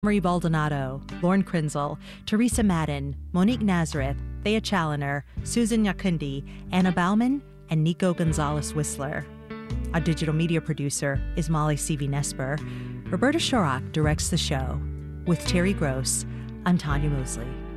Marie Baldonado, Lorne Krinzel, Teresa Madden, Monique Nazareth, Thea Challoner, Susan Yakundi, Anna Bauman, and Nico Gonzalez Whistler. Our digital media producer is Molly Seavey-Nesper. Roberta Shorak directs the show. With Terry Gross, I'm Tanya Mosley.